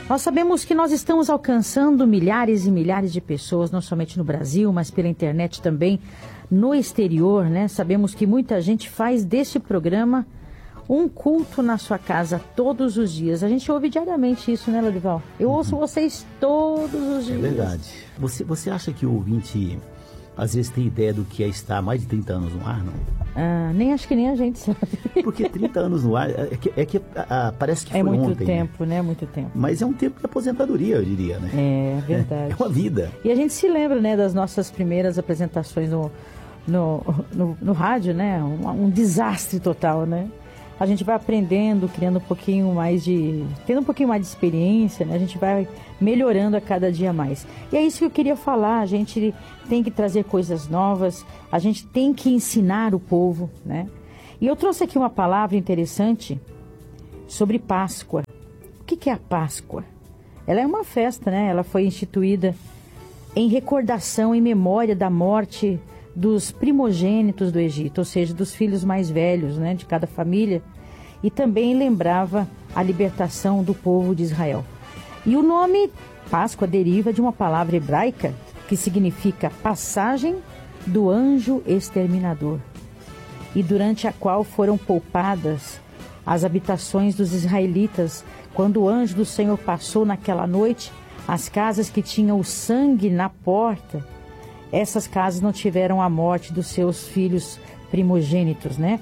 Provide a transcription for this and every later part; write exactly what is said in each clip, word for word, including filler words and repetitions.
Nós sabemos que nós estamos alcançando milhares e milhares de pessoas, não somente no Brasil, mas pela internet também, no exterior, né? Sabemos que muita gente faz deste programa um culto na sua casa todos os dias. A gente ouve diariamente isso, né, Lorival? Eu uhum. ouço vocês todos os dias. É verdade. Você, você acha que o ouvinte, às vezes, tem ideia do que é estar há mais de trinta anos no ar, não? Ah, nem acho que nem a gente sabe. Porque trinta anos no ar, é que, é que ah, parece que foi ontem. É muito ontem, tempo, né? né? Muito tempo. Mas é um tempo de aposentadoria, eu diria, né? É, verdade. É uma vida. E a gente se lembra, né, das nossas primeiras apresentações no, no, no, no rádio, né? Um, um desastre total, né? A gente vai aprendendo, criando um pouquinho mais de... tendo um pouquinho mais de experiência, né? A gente vai melhorando a cada dia mais. E é isso que eu queria falar, a gente tem que trazer coisas novas, a gente tem que ensinar o povo, né? E eu trouxe aqui uma palavra interessante sobre Páscoa. O que que é a Páscoa? Ela é uma festa, né? Ela foi instituída em recordação, em memória da morte dos primogênitos do Egito, ou seja, dos filhos mais velhos, né, de cada família, e também lembrava a libertação do povo de Israel. E o nome Páscoa deriva de uma palavra hebraica que significa passagem do anjo exterminador, e durante a qual foram poupadas as habitações dos israelitas, quando o anjo do Senhor passou naquela noite, as casas que tinham o sangue na porta, essas casas não tiveram a morte dos seus filhos primogênitos, né?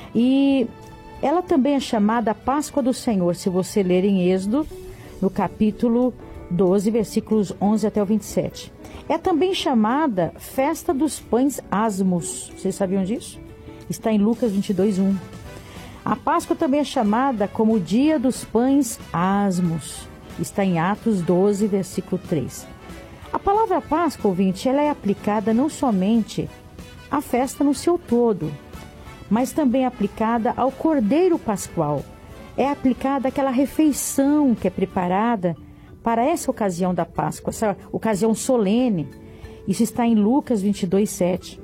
E ela também é chamada Páscoa do Senhor, se você ler em Êxodo, no capítulo doze, versículos onze até o vinte e sete. É também chamada Festa dos Pães Asmos. Vocês sabiam disso? Está em Lucas vinte e dois, um. A Páscoa também é chamada como o Dia dos Pães Asmos. Está em Atos doze, versículo três. A palavra Páscoa, ouvinte, ela é aplicada não somente à festa no seu todo, mas também aplicada ao Cordeiro Pascual. É aplicada àquela refeição que é preparada para essa ocasião da Páscoa, essa ocasião solene. Isso está em Lucas vinte e dois, sete.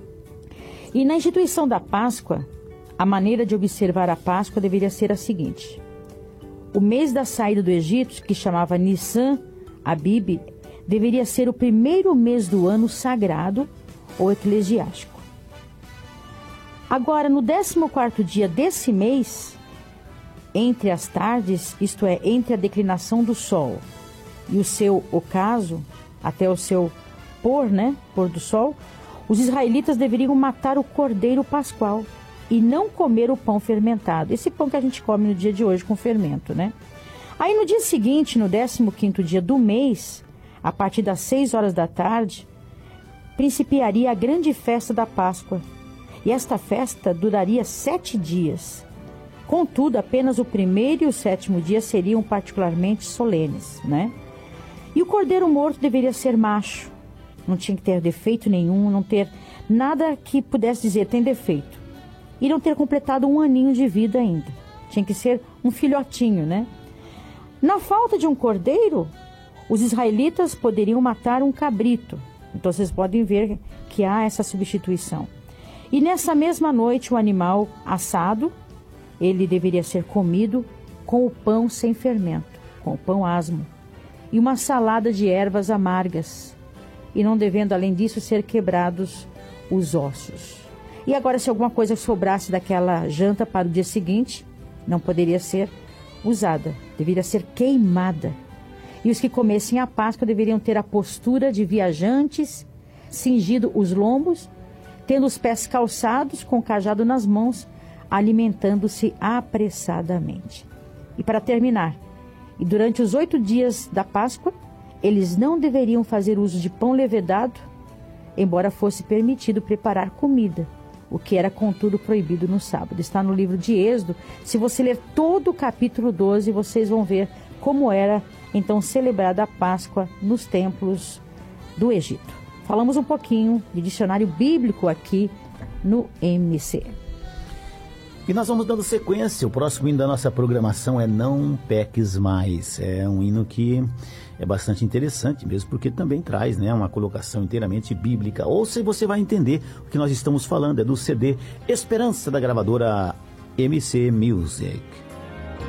E na instituição da Páscoa, a maneira de observar a Páscoa deveria ser a seguinte: o mês da saída do Egito, que chamava Nissan Abib, deveria ser o primeiro mês do ano sagrado ou eclesiástico. Agora, no décimo quarto dia desse mês, entre as tardes, isto é, entre a declinação do sol e o seu ocaso, até o seu pôr, né, pôr do sol, os israelitas deveriam matar o cordeiro pascual e não comer o pão fermentado. Esse pão que a gente come no dia de hoje com fermento, né? Aí no dia seguinte, no décimo quinto dia do mês, a partir das seis horas da tarde, principiaria a grande festa da Páscoa. E esta festa duraria sete dias. Contudo, apenas o primeiro e o sétimo dia seriam particularmente solenes, né? E o cordeiro morto deveria ser macho. Não tinha que ter defeito nenhum, não ter nada que pudesse dizer tem defeito. E não ter completado um aninho de vida ainda. Tinha que ser um filhotinho, né? Na falta de um cordeiro, os israelitas poderiam matar um cabrito. Então vocês podem ver que há essa substituição. E nessa mesma noite o animal assado, ele deveria ser comido com o pão sem fermento, com o pão asmo, e uma salada de ervas amargas, e não devendo além disso ser quebrados os ossos. E agora, se alguma coisa sobrasse daquela janta para o dia seguinte, não poderia ser usada, deveria ser queimada. E os que comessem a Páscoa deveriam ter a postura de viajantes, cingido os lombos, tendo os pés calçados, com o cajado nas mãos, alimentando-se apressadamente. E para terminar, e durante os oito dias da Páscoa, eles não deveriam fazer uso de pão levedado, embora fosse permitido preparar comida, o que era contudo proibido no sábado. Está no livro de Êxodo. Se você ler todo o capítulo doze, vocês vão ver como era então celebrada a Páscoa nos templos do Egito. Falamos um pouquinho de dicionário bíblico aqui no M C. E nós vamos dando sequência. O próximo hino da nossa programação é Não Peques Mais. É um hino que é bastante interessante mesmo, porque também traz, né, uma colocação inteiramente bíblica. Ouça e você vai entender o que nós estamos falando. É do C D Esperança, da gravadora M C Music.